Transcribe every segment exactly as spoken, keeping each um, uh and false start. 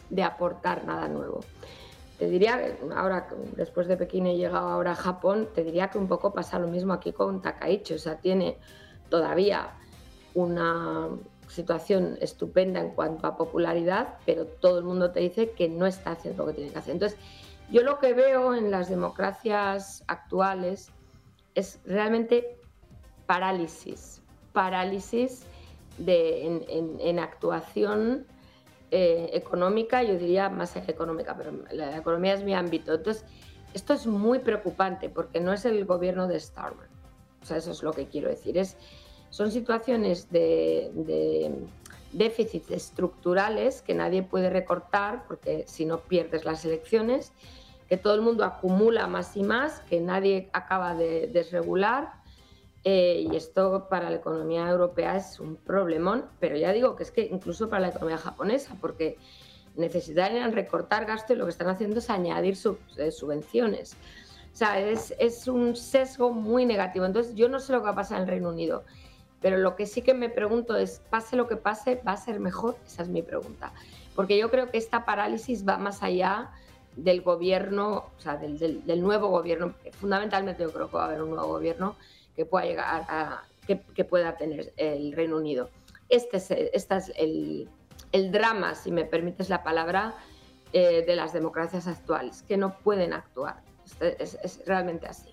de aportar nada nuevo. Te diría, ahora después de Pekín he llegado ahora a Japón, te diría que un poco pasa lo mismo aquí con Takaichi, o sea, tiene todavía una situación estupenda en cuanto a popularidad, pero todo el mundo te dice que no está haciendo lo que tiene que hacer. Entonces, yo lo que veo en las democracias actuales es realmente parálisis, parálisis de, en, en, en actuación eh, económica, yo diría más económica, pero la economía es mi ámbito. Entonces, esto es muy preocupante porque no es el gobierno de Starmer, o sea, eso es lo que quiero decir, es, son situaciones de, de déficits estructurales que nadie puede recortar porque si no pierdes las elecciones, que todo el mundo acumula más y más, que nadie acaba de desregular. Eh, y esto para la economía europea es un problemón, pero ya digo que es que incluso para la economía japonesa, porque necesitarían recortar gasto y lo que están haciendo es añadir sub, eh, subvenciones. O sea, es, es un sesgo muy negativo. Entonces, yo no sé lo que va a pasar en el Reino Unido, pero lo que sí que me pregunto es, pase lo que pase, ¿va a ser mejor? Esa es mi pregunta. Porque yo creo que esta parálisis va más allá del gobierno, o sea, del, del, del nuevo gobierno. Fundamentalmente yo creo que va a haber un nuevo gobierno que pueda llegar a, que, que pueda tener el Reino Unido. Este es, este es el, el drama, si me permites la palabra, eh, de las democracias actuales, que no pueden actuar. Este es, es realmente así.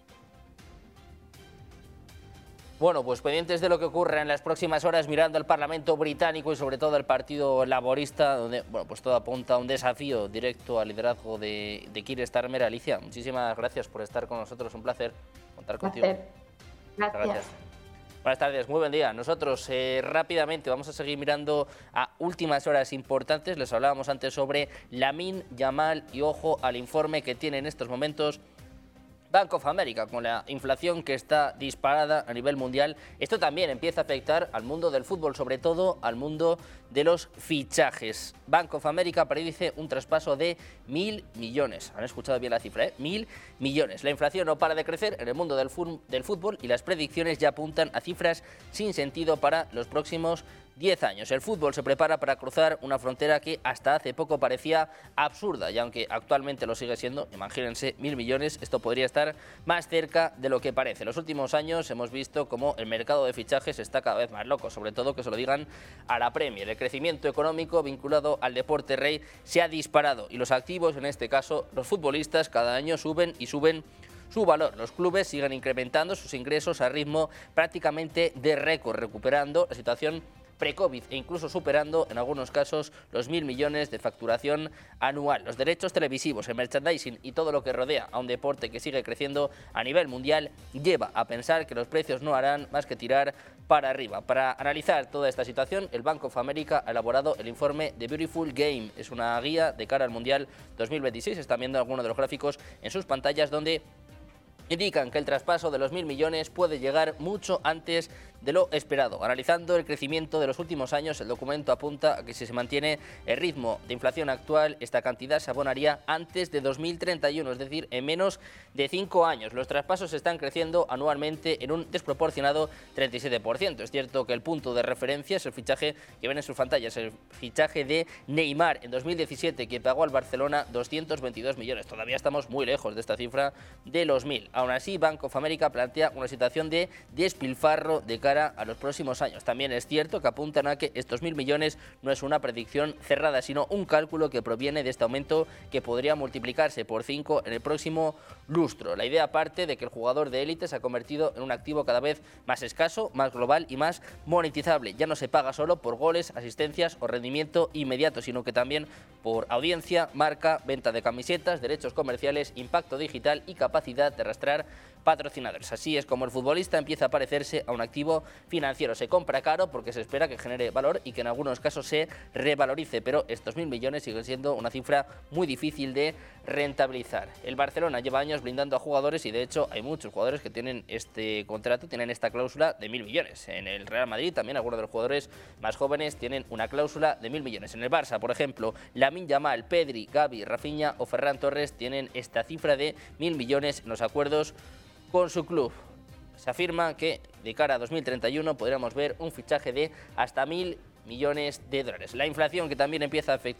Bueno, pues pendientes de lo que ocurra en las próximas horas, mirando al Parlamento británico y sobre todo al Partido Laborista, donde bueno, pues todo apunta a un desafío directo al liderazgo de, de Keir Starmer. Alicia, muchísimas gracias por estar con nosotros, un placer contar contigo. Placer. Gracias. Gracias. Buenas tardes, muy buen día. Nosotros eh, rápidamente vamos a seguir mirando a últimas horas importantes. Les hablábamos antes sobre Lamine Yamal y ojo al informe que tiene en estos momentos Bank of America, con la inflación que está disparada a nivel mundial. Esto también empieza a afectar al mundo del fútbol, sobre todo al mundo de los fichajes. Bank of America predice un traspaso de mil millones. Han escuchado bien la cifra, ¿eh? Mil millones. La inflación no para de crecer en el mundo del, del fútbol y las predicciones ya apuntan a cifras sin sentido para los próximos diez años. El fútbol se prepara para cruzar una frontera que hasta hace poco parecía absurda y aunque actualmente lo sigue siendo, imagínense, mil millones, esto podría estar más cerca de lo que parece. En los últimos años hemos visto cómo el mercado de fichajes está cada vez más loco, sobre todo que se lo digan a la Premier. El crecimiento económico vinculado al deporte rey se ha disparado y los activos, en este caso los futbolistas, cada año suben y suben su valor. Los clubes siguen incrementando sus ingresos a ritmo prácticamente de récord, recuperando la situación pre-COVID e incluso superando en algunos casos los mil millones de facturación anual. Los derechos televisivos, el merchandising y todo lo que rodea a un deporte que sigue creciendo a nivel mundial lleva a pensar que los precios no harán más que tirar para arriba. Para analizar toda esta situación, el Bank of America ha elaborado el informe The Beautiful Game. Es una guía de cara al Mundial dos mil veintiséis. Están viendo algunos de los gráficos en sus pantallas donde indican que el traspaso de los mil millones puede llegar mucho antes de lo esperado. Analizando el crecimiento de los últimos años, el documento apunta a que si se mantiene el ritmo de inflación actual, esta cantidad se abonaría antes de dos mil treinta y uno, es decir, en menos de cinco años. Los traspasos están creciendo anualmente en un desproporcionado treinta y siete por ciento. Es cierto que el punto de referencia es el fichaje que ven en sus pantallas, el fichaje de Neymar en dos mil diecisiete, que pagó al Barcelona doscientos veintidós millones. Todavía estamos muy lejos de esta cifra de los mil. Aún así, Bank of America plantea una situación de despilfarro de cara a los próximos años. También es cierto que apuntan a que estos mil millones no es una predicción cerrada, sino un cálculo que proviene de este aumento que podría multiplicarse por cinco en el próximo lustro. La idea parte de que el jugador de élite se ha convertido en un activo cada vez más escaso, más global y más monetizable. Ya no se paga solo por goles, asistencias o rendimiento inmediato, sino que también por audiencia, marca, venta de camisetas, derechos comerciales, impacto digital y capacidad de arrastrar patrocinadores. Así es como el futbolista empieza a parecerse a un activo financiero. Se compra caro porque se espera que genere valor y que en algunos casos se revalorice, pero estos mil millones siguen siendo una cifra muy difícil de rentabilizar. El Barcelona lleva años blindando a jugadores y de hecho hay muchos jugadores que tienen este contrato, tienen esta cláusula de mil millones. En el Real Madrid también algunos de los jugadores más jóvenes tienen una cláusula de mil millones. En el Barça, por ejemplo, Lamine Yamal, Pedri, Gavi, Rafinha o Ferran Torres tienen esta cifra de mil millones en los acuerdos con su club. Se afirma que de cara a dos mil treinta y uno podríamos ver un fichaje de hasta mil millones de dólares. La inflación, que también empieza a afectar